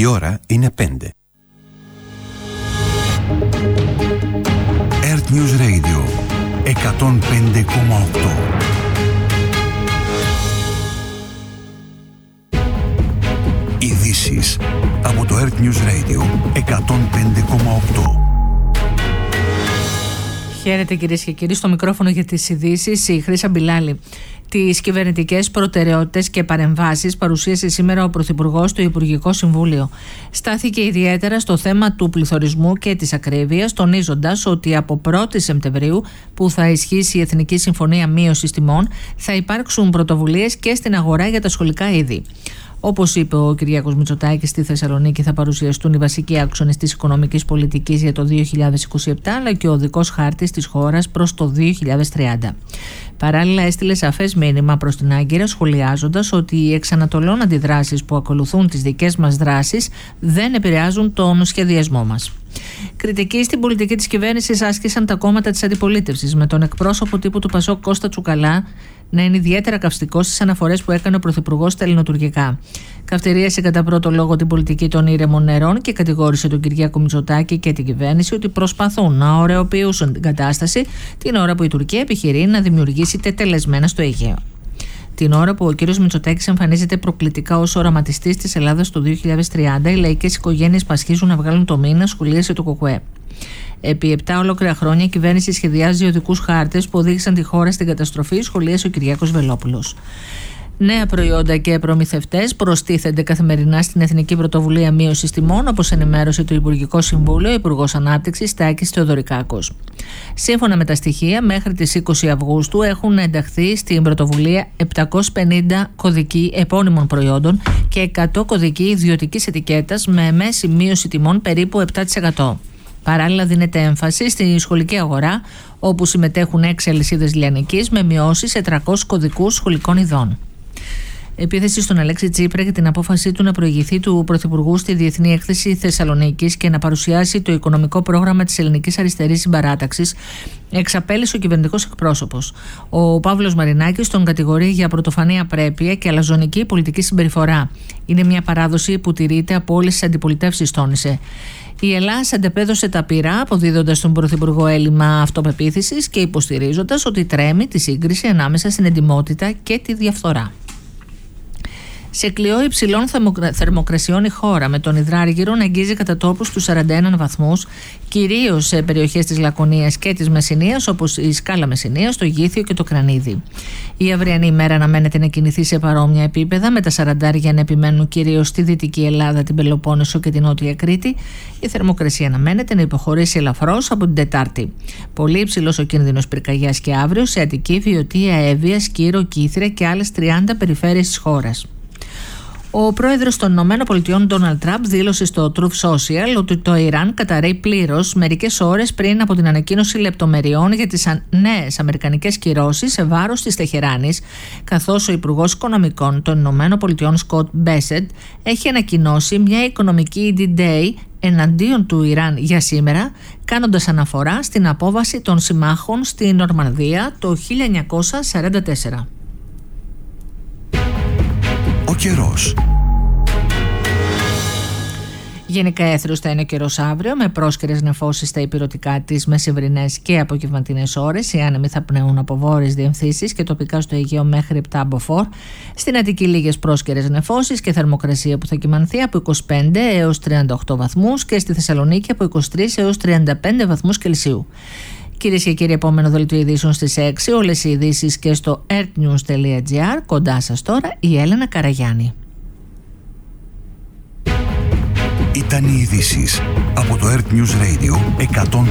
Η ώρα είναι 5. Earth News Radio 105,8. Ειδήσεις από το Earth News Radio 105,8. Χαίρετε κυρίες και κύριοι, στο μικρόφωνο για τις ειδήσεις η Χρύσα Μπιλάλη. Τις κυβερνητικές προτεραιότητες και παρεμβάσεις παρουσίασε σήμερα ο Πρωθυπουργός στο Υπουργικό Συμβούλιο. Στάθηκε ιδιαίτερα στο θέμα του πληθωρισμού και της ακρίβειας, τονίζοντας ότι από 1η Σεπτεμβρίου, που θα ισχύσει η Εθνική Συμφωνία Μείωσης Τιμών, θα υπάρξουν πρωτοβουλίες και στην αγορά για τα σχολικά είδη. Όπως είπε ο Κυριάκος Μητσοτάκης, στη Θεσσαλονίκη θα παρουσιαστούν οι βασικοί άξονες της οικονομικής πολιτικής για το 2027, αλλά και ο οδικός χάρτης της χώρας προς το 2030. Παράλληλα, έστειλε σαφές μήνυμα προς την Άγκυρα, σχολιάζοντας ότι οι εξανατολών αντιδράσεις που ακολουθούν τις δικές μας δράσεις δεν επηρεάζουν τον σχεδιασμό μας. Κριτική στην πολιτική της κυβέρνησης άσκησαν τα κόμματα της αντιπολίτευσης, με τον εκπρόσωπο τύπου του ΠΑΣΟΚ Κώστα Τσουκαλά να είναι ιδιαίτερα καυστικός στις αναφορές που έκανε ο Πρωθυπουργός στα ελληνοτουρκικά. Καυτηρίασε κατά πρώτο λόγο την πολιτική των ήρεμων νερών και κατηγόρησε τον Κυριάκο Μητσοτάκη και την κυβέρνηση ότι προσπαθούν να ωρεοποιήσουν την κατάσταση την ώρα που η Τουρκία επιχειρεί να δημιουργήσει τετελεσμένα στο Αιγαίο. Την ώρα που ο κ. Μητσοτάκης εμφανίζεται προκλητικά ως οραματιστής της Ελλάδας το 2030, οι λαϊκές οικογένειες πασχίζουν να βγάλουν το μήνα, σχολίασε το ΚΚΕ. Επί 7 ολόκληρα χρόνια η κυβέρνηση σχεδιάζει οδικούς χάρτες που οδήγησαν τη χώρα στην καταστροφή, σχολίασε ο Κυριάκος Βελόπουλος. Νέα προϊόντα και προμηθευτές προστίθενται καθημερινά στην Εθνική Πρωτοβουλία Μείωσης Τιμών, όπως ενημέρωσε το Υπουργικό Συμβούλιο, Υπουργός Ανάπτυξης Τάκης Θεοδωρικάκος. Σύμφωνα με τα στοιχεία, μέχρι τις 20 Αυγούστου έχουν ενταχθεί στην πρωτοβουλία 750 κωδικοί επώνυμων προϊόντων και 100 κωδικοί ιδιωτικής ετικέτας με μέση μείωση τιμών περίπου 7%. Παράλληλα, δίνεται έμφαση στη σχολική αγορά, όπου συμμετέχουν 6 αλυσίδες λιανικής με μειώσεις σε 300 κωδικούς σχολικών ειδών. Επίθεση στον Αλέξη Τσίπρα για την απόφασή του να προηγηθεί του Πρωθυπουργού στη Διεθνή Έκθεση Θεσσαλονίκης και να παρουσιάσει το οικονομικό πρόγραμμα της Ελληνικής Αριστερής Συμπαράταξης, εξαπέλυσε ο κυβερνητικός εκπρόσωπος. Ο Παύλος Μαρινάκης τον κατηγορεί για πρωτοφανή απρέπεια και αλαζονική πολιτική συμπεριφορά. Είναι μια παράδοση που τηρείται από όλες τις αντιπολιτεύσεις, τόνισε. Η Ελλάδα αντεπέδωσε τα πυρά, αποδίδοντας στον Πρωθυπουργό έλλειμμα αυτοπεποίθησης και υποστηρίζοντας ότι τρέμει τη σύγκριση ανάμεσα στην εντιμότητα και τη διαφθορά. Σε κλειό υψηλών θερμοκρασιών η χώρα, με τον υδράργυρο να αγγίζει κατά τόπους τους 41 βαθμούς, κυρίως σε περιοχές της Λακωνίας και της Μεσσηνίας, όπως η Σκάλα Μεσσηνίας, το Γήθιο και το Κρανίδι. Η αυριανή ημέρα αναμένεται να κινηθεί σε παρόμοια επίπεδα, με τα 40 να επιμένουν κυρίως στη Δυτική Ελλάδα, την Πελοπόννησο και την Νότια Κρήτη. Η θερμοκρασία αναμένεται να υποχωρήσει ελαφρώς από την Τετάρτη. Πολύ υψηλός ο κίνδυνος πυρκαγιάς και αύριο σε Αττική, Βιωτία, Εύβοια, Σκύρο, Κήθυρα και άλλες 30 περιφέρειες της χώρας. Ο πρόεδρος των ΗΠΑ, Ντόναλντ Τραμπ, δήλωσε στο Truth Social ότι το Ιράν καταρρέει πλήρως μερικές ώρες πριν από την ανακοίνωση λεπτομεριών για τις νέες αμερικανικές κυρώσεις σε βάρος της Τεχεράνης, καθώς ο Υπουργός Οικονομικών των ΗΠΑ, Σκοτ Μπέσεντ, έχει ανακοινώσει μια οικονομική D-Day εναντίον του Ιράν για σήμερα, κάνοντας αναφορά στην απόβαση των συμμάχων στη Νορμανδία το 1944. Ο καιρός. Γενικά έθριος θα είναι ο καιρός αύριο, με πρόσκαιρες νεφώσεις στα ηπειρωτικά τις μεσημβρινές και απογευματινές ώρες. Οι άνεμοι θα πνέουν από βόρειες διευθύνσεις και τοπικά στο Αιγαίο μέχρι 7 μποφόρ. Στην Αττική λίγες πρόσκαιρες νεφώσεις και θερμοκρασία που θα κυμανθεί από 25 έως 38 βαθμούς και στη Θεσσαλονίκη από 23 έως 35 βαθμούς Κελσίου. Κυρίες και κύριοι, επόμενο δελτίο ειδήσεων στις 6. Όλες οι ειδήσεις και στο earthnews.gr. Κοντά σας τώρα η Έλενα Καραγιάννη. Ήταν οι ειδήσεις από το Earth News Radio 105,8.